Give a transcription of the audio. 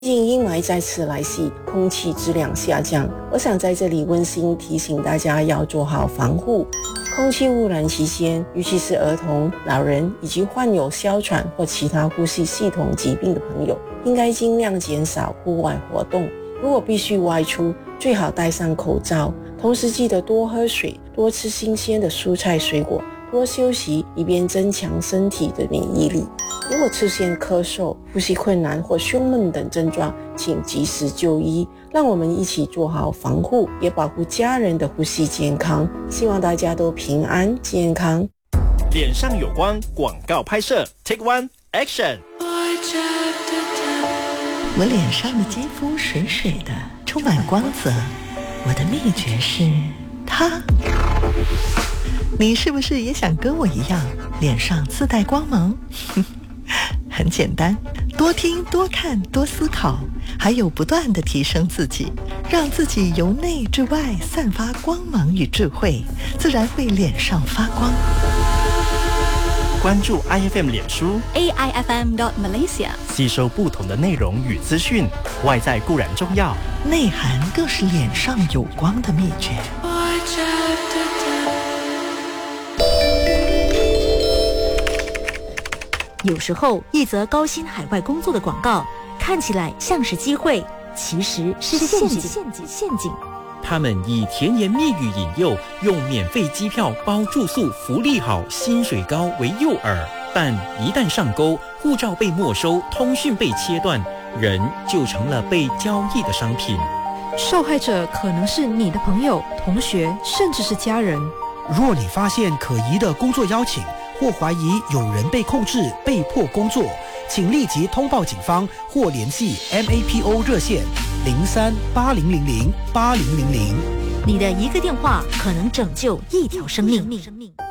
最近阴霾再次来袭，空气质量下降。我想在这里温馨提醒大家要做好防护。空气污染期间，尤其是儿童、老人以及患有哮喘或其他呼吸系统疾病的朋友，应该尽量减少户外活动。如果必须外出，最好戴上口罩，同时记得多喝水，多吃新鲜的蔬菜水果，多休息，以便增强身体的免疫力。如果出现咳嗽、呼吸困难或胸闷等症状，请及时就医。让我们一起做好防护，也保护家人的呼吸健康。希望大家都平安健康。 脸上有光广告拍摄 Take One Action。 我脸上的肌肤水水的，充满光泽。我的秘诀是它。你是不是也想跟我一样，脸上自带光芒？很简单，多听多看多思考，还有不断地提升自己，让自己由内至外散发光芒与智慧，自然会脸上发光。 关注 IFM 脸书 AIFM.Malaysia， 吸收不同的内容与资讯，外在固然重要， 内涵更是脸上有光的秘诀。 有时候，一则高薪海外工作的广告看起来像是机会，其实是陷阱。 他们以甜言蜜语引诱，用免费机票包住宿、福利好、薪水高为诱饵，但一旦上钩，护照被没收，通讯被切断，人就成了被交易的商品。 受害者可能是你的朋友、同学，甚至是家人。 若你发现可疑的工作邀请，或怀疑有人被控制、被迫工作，请立即通报警方或联系 MAPO 热线03-8000-8000。 你的一个电话可能拯救一条生命。